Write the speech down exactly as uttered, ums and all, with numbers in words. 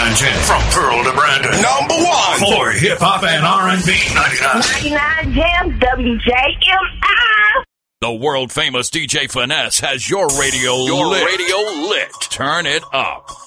ninety-nine Jam. From Pearl to Brandon. Number one for hip-hop and R and B. ninety-nine. ninety-nine Jam, W J M I. The world-famous D J Finesse has your radio Your lit. radio lit. Turn it up.